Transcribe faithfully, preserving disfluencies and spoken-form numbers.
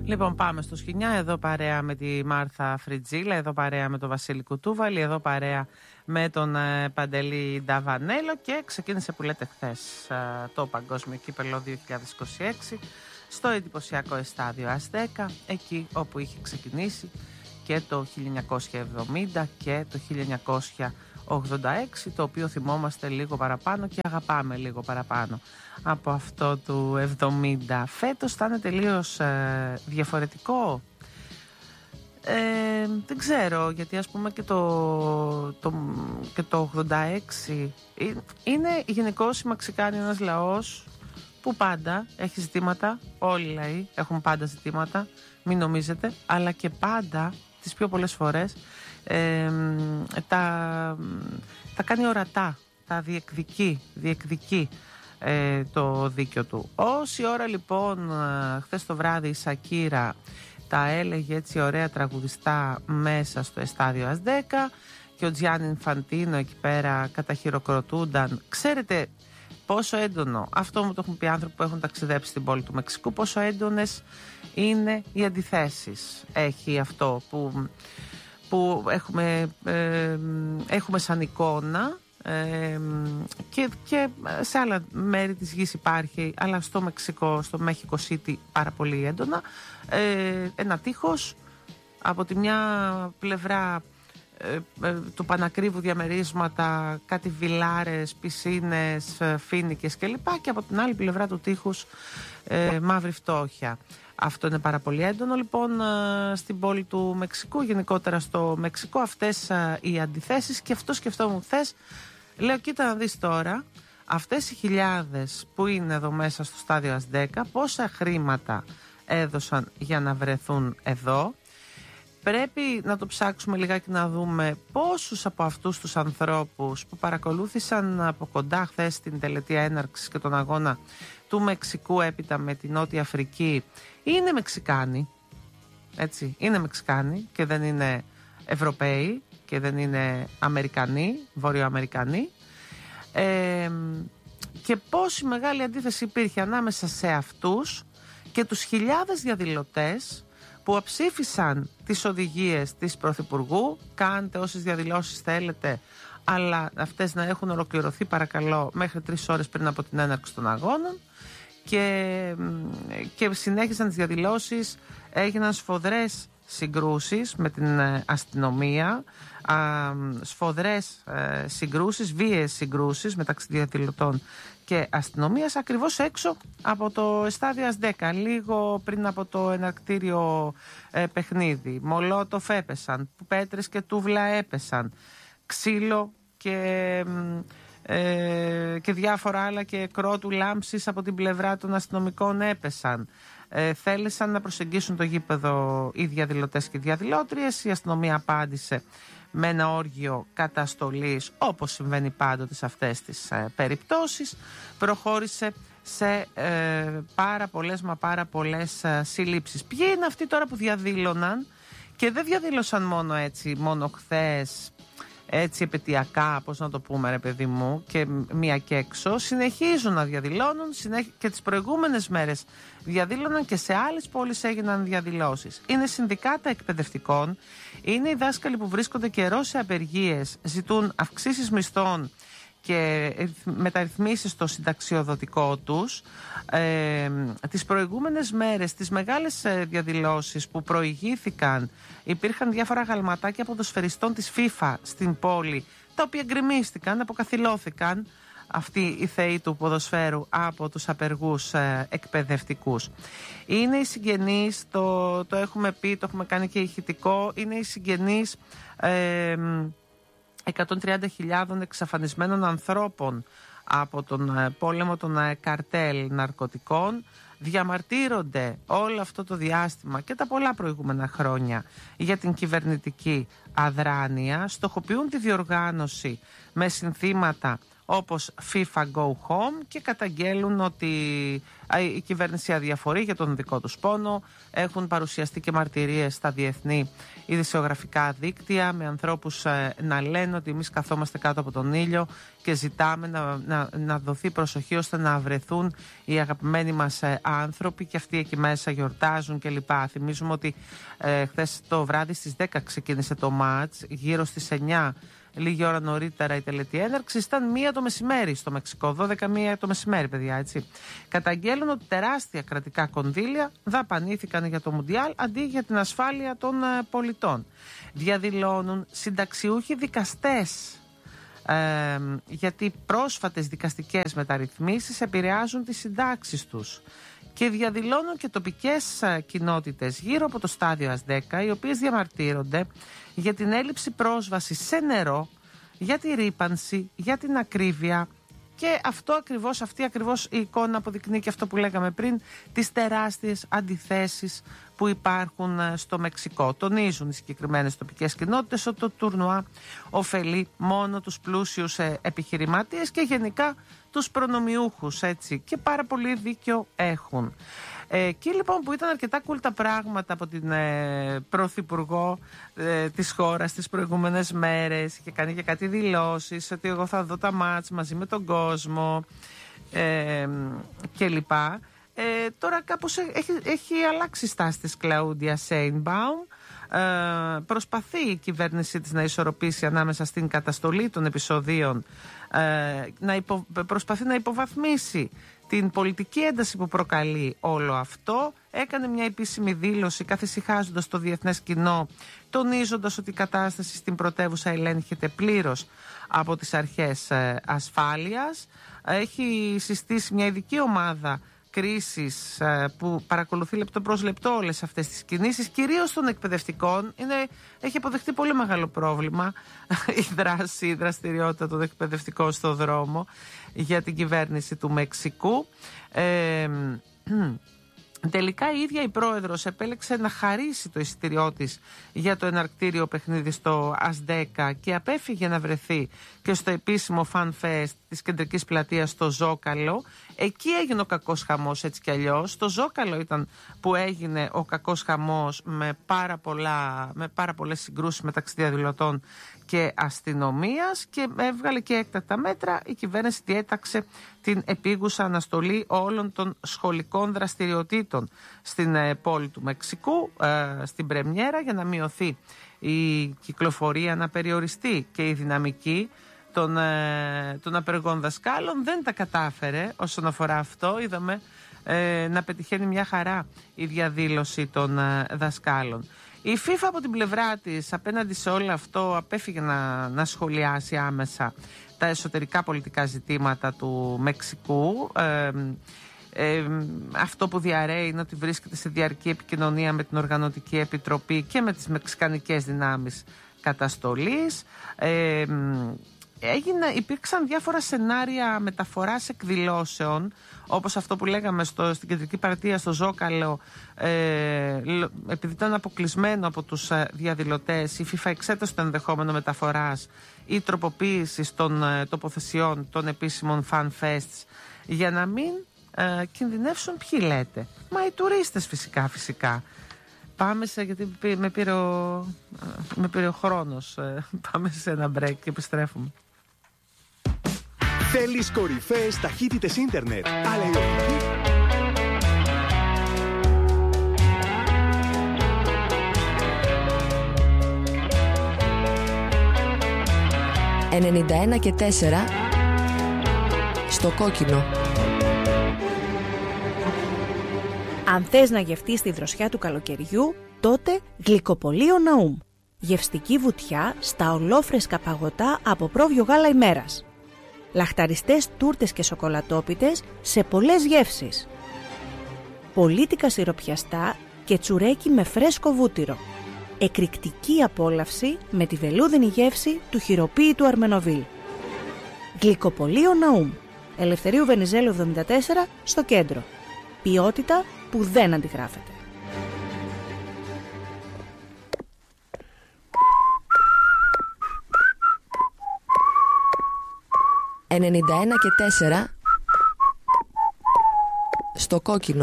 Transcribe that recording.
Λοιπόν, πάμε στο Σκοινιά, εδώ παρέα με τη Μάρθα Φριτζίλα, εδώ παρέα με τον Βασίλη Κουτούβαλη, εδώ παρέα με τον ε, Παντελή Νταβανέλο και ξεκίνησε που λέτε χθες ε, το Παγκόσμιο Κύπελλο δύο χιλιάδες είκοσι έξι στο εντυπωσιακό εστάδιο Αζτέκα, εκεί όπου είχε ξεκινήσει και το χίλια εννιακόσια εβδομήντα και το χίλια εννιακόσια ογδόντα έξι, το οποίο θυμόμαστε λίγο παραπάνω και αγαπάμε λίγο παραπάνω από αυτό του εβδομήντα. Φέτος θα είναι τελείως ε, διαφορετικό. Ε, δεν ξέρω, γιατί ας πούμε και το, το, και το ογδόντα έξι είναι γενικώς η Μεξικάνη ένας λαός που πάντα έχει ζητήματα, όλοι οι λαοί έχουν πάντα ζητήματα, μην νομίζετε, αλλά και πάντα τις πιο πολλές φορές ε, τα, τα κάνει ορατά, τα διεκδικεί, διεκδικεί ε, το δίκιο του. Όση ώρα λοιπόν χθες το βράδυ η Σακύρα τα έλεγε έτσι ωραία τραγουδιστά μέσα στο εστάδιο Αζντέκα και ο Τζιάννη Ινφαντίνο εκεί πέρα καταχειροκροτούνταν, ξέρετε πόσο έντονο, αυτό μου το έχουν πει άνθρωποι που έχουν ταξιδέψει στην πόλη του Μεξικού, πόσο έντονες είναι οι αντιθέσεις έχει αυτό που, που έχουμε, ε, έχουμε σαν εικόνα ε, και, και σε άλλα μέρη της γης υπάρχει, αλλά στο Μεξικό, στο Mexico City πάρα πολύ έντονα, ε, ένα τείχος από τη μια πλευρά του Πανακρίβου διαμερίσματα, κάτι βιλάρες, πισίνες, φοίνικες κλπ. Και από την άλλη πλευρά του τείχους ε, μαύρη φτώχεια. Αυτό είναι πάρα πολύ έντονο λοιπόν ε, στην πόλη του Μεξικού, γενικότερα στο Μεξικό αυτές ε, οι αντιθέσεις. Και αυτό σκεφτόμουν χθες, λέω κοίτα να δεις τώρα αυτές οι χιλιάδες που είναι εδώ μέσα στο στάδιο Αζντέκα, πόσα χρήματα έδωσαν για να βρεθούν εδώ. Πρέπει να το ψάξουμε λιγάκι να δούμε πόσους από αυτούς τους ανθρώπους που παρακολούθησαν από κοντά χθες την τελετία έναρξης και τον αγώνα του Μεξικού έπειτα με την Νότια Αφρική είναι Μεξικάνοι, έτσι, είναι Μεξικάνοι και δεν είναι Ευρωπαίοι και δεν είναι Αμερικανοί, Βορειοαμερικανοί, ε, και πόση μεγάλη αντίθεση υπήρχε ανάμεσα σε αυτούς και τους χιλιάδες διαδηλωτές που αψήφισαν τις οδηγίες της Πρωθυπουργού. Κάντε όσες διαδηλώσεις θέλετε, αλλά αυτές να έχουν ολοκληρωθεί παρακαλώ μέχρι τρεις ώρες πριν από την έναρξη των αγώνων. Και, και συνέχισαν τις διαδηλώσεις, έγιναν σφοδρές συγκρούσεις με την αστυνομία, α, σφοδρές ε, συγκρούσεις, βίαιες συγκρούσεις μεταξύ διαδηλωτών και αστυνομίας ακριβώς έξω από το εστάδιο Αζντέκα, λίγο πριν από το εναρκτήριο ε, παιχνίδι. Μολότοφ έπεσαν, πέτρες και τούβλα έπεσαν, ξύλο και, ε, και διάφορα άλλα και κρότου λάμψης από την πλευρά των αστυνομικών έπεσαν. Ε, θέλησαν να προσεγγίσουν το γήπεδο οι διαδηλωτές και οι διαδηλώτριες. Η αστυνομία απάντησε με ένα όργιο καταστολής, όπως συμβαίνει πάντοτε σε αυτές τις ε, περιπτώσεις. Προχώρησε σε ε, πάρα πολλές μα πάρα πολλές ε, συλλήψεις. Ποιοι είναι αυτοί τώρα που διαδήλωναν και δεν διαδήλωσαν μόνο έτσι, μόνο χθες, έτσι επαιτειακά, πώς να το πούμε ρε παιδί μου, και μία και έξω, συνεχίζουν να διαδηλώνουν συνέχ... και τις προηγούμενες μέρες διαδήλωναν και σε άλλες πόλεις έγιναν διαδηλώσεις. Είναι συνδικάτα εκπαιδευτικών, είναι οι δάσκαλοι που βρίσκονται καιρό σε απεργίες, ζητούν αυξήσεις μισθών και μεταρρυθμίσεις στο συνταξιοδοτικό τους. Ε, τις προηγούμενες μέρες, τις μεγάλες διαδηλώσεις που προηγήθηκαν, υπήρχαν διάφορα γαλματάκια ποδοσφαιριστών της FIFA στην πόλη, τα οποία γκρεμίστηκαν, αποκαθιλώθηκαν αυτοί οι θεοί του ποδοσφαίρου από τους απεργούς ε, εκπαιδευτικούς. Είναι οι συγγενείς, το, το έχουμε πει, το έχουμε κάνει και ηχητικό, είναι οι συγγενείς ε, εκατόν τριάντα χιλιάδων εξαφανισμένων ανθρώπων από τον πόλεμο των καρτέλ ναρκωτικών. Διαμαρτύρονται όλο αυτό το διάστημα και τα πολλά προηγούμενα χρόνια για την κυβερνητική αδράνεια. Στοχοποιούν τη διοργάνωση με συνθήματα όπως FIFA Go Home και καταγγέλουν ότι η κυβέρνηση αδιαφορεί για τον δικό τους πόνο. Έχουν παρουσιαστεί και μαρτυρίες στα διεθνή ειδησιογραφικά δίκτυα με ανθρώπους να λένε ότι εμείς καθόμαστε κάτω από τον ήλιο και ζητάμε να, να, να δοθεί προσοχή ώστε να βρεθούν οι αγαπημένοι μας άνθρωποι και αυτοί εκεί μέσα γιορτάζουν κλπ. Θυμίζουμε ότι ε, χθες το βράδυ στις δέκα ξεκίνησε το μάτς, γύρω στις εννιά λίγη ώρα νωρίτερα η τελετή έναρξης ήταν μία το μεσημέρι στο Μεξικό, δώδεκα μία το μεσημέρι, παιδιά, έτσι. Καταγγέλνουν ότι τεράστια κρατικά κονδύλια δαπανήθηκαν για το Μουντιάλ αντί για την ασφάλεια των ε, πολιτών. Διαδηλώνουν συνταξιούχοι δικαστές ε, γιατί πρόσφατες δικαστικές μεταρρυθμίσεις επηρεάζουν τις συντάξεις τους. Και διαδηλώνουν και τοπικές ε, κοινότητες γύρω από το στάδιο ΑΣΔΕΚΑ, οι οποίες διαμαρτύρονται για την έλλειψη πρόσβασης σε νερό, για τη ρύπανση, για την ακρίβεια. Και αυτό ακριβώς, αυτή ακριβώς η εικόνα αποδεικνύει και αυτό που λέγαμε πριν, τις τεράστιες αντιθέσεις που υπάρχουν στο Μεξικό. Τονίζουν οι συγκεκριμένες τοπικές κοινότητες ότι το τουρνουά ωφελεί μόνο τους πλούσιους επιχειρηματίες και γενικά τους προνομιούχους, έτσι, και πάρα πολύ δίκιο έχουν. Ε, εκεί λοιπόν που ήταν αρκετά cool τα πράγματα από την ε, πρωθυπουργό ε, της χώρας τις προηγούμενες μέρες, είχε κάνει και κάτι δηλώσεις ότι εγώ θα δω τα μάτς μαζί με τον κόσμο ε, κλπ. Ε, τώρα κάπως έχει, έχει αλλάξει στάση της Κλαούντια Σέινμπαουμ. Ε, προσπαθεί η κυβέρνησή της να ισορροπήσει ανάμεσα στην καταστολή των επεισοδίων, ε, να υπο, προσπαθεί να υποβαθμίσει την πολιτική ένταση που προκαλεί όλο αυτό. Έκανε μια επίσημη δήλωση καθησυχάζοντας το διεθνές κοινό, τονίζοντας ότι η κατάσταση στην πρωτεύουσα ελέγχεται πλήρως από τις αρχές ε, ασφάλειας. Έχει συστήσει μια ειδική ομάδα κρίσης ε, που παρακολουθεί λεπτό προς λεπτό όλες αυτές τις κινήσεις, κυρίως των εκπαιδευτικών. Είναι, έχει αποδεχτεί πολύ μεγάλο πρόβλημα η δράση, η δραστηριότητα των εκπαιδευτικών στο δρόμο για την κυβέρνηση του Μεξικού. Ε, Τελικά η ίδια η πρόεδρος επέλεξε να χαρίσει το εισιτήριό της για το εναρκτήριο παιχνίδι στο ΑΣΔΕΚΑ και απέφυγε να βρεθεί και στο επίσημο Fan Fest της κεντρικής πλατείας στο Ζόκαλο. Εκεί έγινε ο κακός χαμός, έτσι κι αλλιώς. Στο Ζόκαλο ήταν που έγινε ο κακός χαμός με πάρα, πολλά, με πάρα πολλές συγκρούσεις μεταξύ διαδηλωτών και αστυνομίας, και έβγαλε και έκτακτα μέτρα. Η κυβέρνηση διέταξε την επίγουσα αναστολή όλων των σχολικών δραστηριοτήτων στην ε, πόλη του Μεξικού, ε, στην πρεμιέρα, για να μειωθεί η κυκλοφορία, να περιοριστεί και η δυναμική των, ε, των απεργών δασκάλων. Δεν τα κατάφερε όσον αφορά αυτό. Είδαμε ε, να πετυχαίνει μια χαρά η διαδήλωση των ε, δασκάλων. Η FIFA από την πλευρά της απέναντι σε όλο αυτό απέφυγε να, να σχολιάσει άμεσα τα εσωτερικά πολιτικά ζητήματα του Μεξικού. Ε, ε, αυτό που διαρρέει είναι ότι βρίσκεται σε διαρκή επικοινωνία με την Οργανωτική Επιτροπή και με τις μεξικανικές δυνάμεις καταστολής. Ε, Έγινε, υπήρξαν διάφορα σενάρια μεταφοράς εκδηλώσεων, όπως αυτό που λέγαμε στο, στην κεντρική πλατεία στο Ζόκαλο, ε, επειδή ήταν αποκλεισμένο από τους διαδηλωτές. Η FIFA εξέτασε το ενδεχόμενο μεταφοράς ή τροποποίησης των ε, τοποθεσιών των επίσημων fan fests για να μην ε, κινδυνεύσουν, ποιοι λέτε, μα οι τουρίστες φυσικά φυσικά. Πάμε σε, γιατί με πήρε ο, με πήρε ο χρόνος, ε, πάμε σε ένα break και επιστρέφουμε. Θέλεις κορυφαίες ταχύτητες ίντερνετ, αλλά η οπτική... ενενήντα ένα και τέσσερα στο κόκκινο. Αν θες να γευτείς τη δροσιά του καλοκαιριού, τότε γλυκοπολείο Ναούμ. Γευστική βουτιά στα ολόφρεσκα παγωτά από πρόβιο γάλα ημέρας. Λαχταριστές τούρτες και σοκολατόπιτες σε πολλές γεύσεις. Πολίτικα σιροπιαστά και τσουρέκι με φρέσκο βούτυρο. Εκρηκτική απόλαυση με τη βελούδινη γεύση του χειροποίητου Αρμενοβίλ. Γλυκοπολείο Ναούμ. Ελευθερίου Βενιζέλου εβδομήντα τέσσερα στο κέντρο. Ποιότητα που δεν αντιγράφεται. ενενήντα ένα και τέσσερα στο κόκκινο.